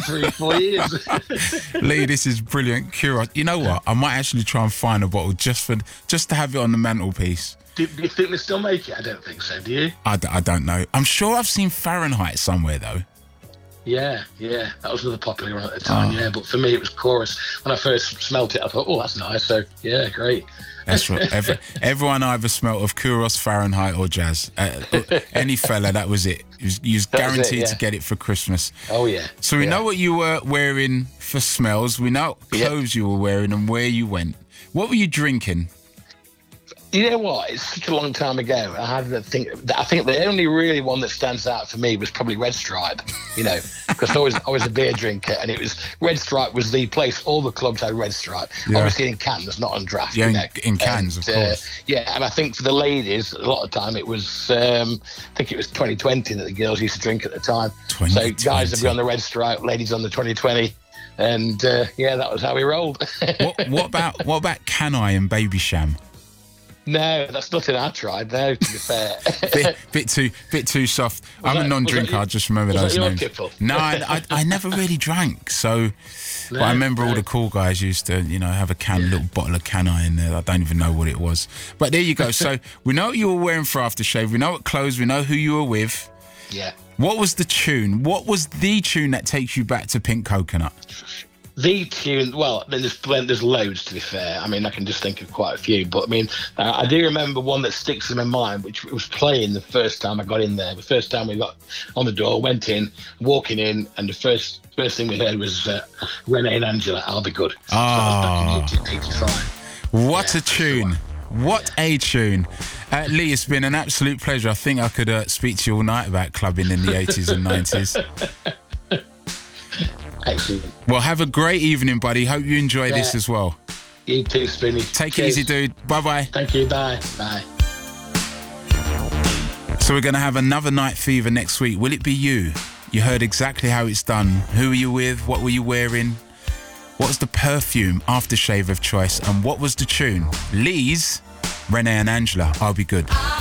3-4 years. Lee, this is brilliant. Kuros. You know what? I might actually try and find a bottle just to have it on the mantelpiece. Do you think they still make it? I don't think so, do you? I don't know. I'm sure I've seen Fahrenheit somewhere, though. Yeah. That was another popular one at the time, yeah. But for me, it was Chorus. When I first smelt it, I thought, oh, that's nice. So, yeah, great. That's right. Everyone either smelt of Kuros, Fahrenheit or Jazz. Any fella, that was it. You was guaranteed to get it for Christmas. Oh, yeah. So we know what you were wearing for smells. We know what clothes you were wearing and where you went. What were you drinking? You know what? It's such a long time ago. I think the only really one that stands out for me was probably Red Stripe. You know, because I was a beer drinker, and it was Red Stripe was the place. All the clubs had Red Stripe. Yeah. Obviously in cans, not on draft. Yeah, you know? in cans, of course. Yeah, and I think for the ladies, a lot of time it was. I think it was 2020 that the girls used to drink at the time. 2020. So guys would be on the Red Stripe, ladies on the 2020. And that was how we rolled. What about Canai and Baby Sham? No, that's nothing I tried. No, to be fair, bit too soft. I'm a non-drinker. I just remember those names. Tipple? No, I never really drank. So, but I remember all the cool guys used to, have a little bottle of Canai in there. I don't even know what it was. But there you go. So we know what you were wearing for aftershave. We know what clothes. We know who you were with. Yeah. What was the tune? What was the tune that takes you back to Pink Coconut? The tune, well, there's loads, to be fair. I mean, I can just think of quite a few. But, I mean, I do remember one that sticks in my mind, which was playing the first time I got in there. The first time we got on the door, went in, walking in, and the first thing we heard was Renee and Angela, I'll Be Good. So that was back in 1985. What a tune. What a tune. Lee, it's been an absolute pleasure. I think I could speak to you all night about clubbing in the 80s and 90s. Excellent. Well, have a great evening, buddy. Hope you enjoy this as well. You too, Spinny. Take it easy, dude. Bye-bye. Thank you. Bye. Bye. So we're going to have another Night Fever next week. Will it be you? You heard exactly how it's done. Who were you with? What were you wearing? What was the perfume aftershave of choice? And what was the tune? Lee's, Renee and Angela, I'll Be Good.